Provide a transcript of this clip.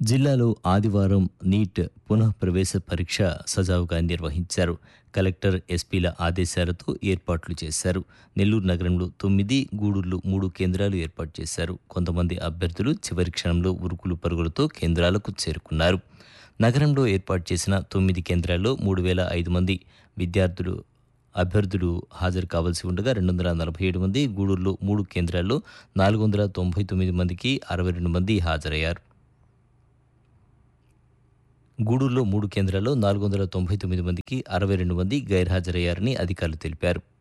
జిల్లాలో ఆదివారం నీట్ పునఃప్రవేశ పరీక్ష సజావుగా నిర్వహించారు. కలెక్టర్, ఎస్పీల ఆదేశాలతో ఏర్పాట్లు చేశారు. నెల్లూరు నగరంలో 9, గూడూరులో 3 కేంద్రాలు ఏర్పాటు చేశారు. కొంతమంది అభ్యర్థులు చివరి క్షణంలో ఉరుకులు పరుగులతో కేంద్రాలకు చేరుకున్నారు. నగరంలో ఏర్పాటు చేసిన 9 కేంద్రాల్లో 3,005 మంది అభ్యర్థులు హాజరు కావాల్సి ఉండగా 247 మంది, గూడూరులో 3 కేంద్రాల్లో 499 మందికి 62 మంది హాజరయ్యారు. గూడూరులో 3 కేంద్రాల్లో 499 మందికి 62 మంది గైర్హాజరయ్యారని అధికారులు తెలిపారు.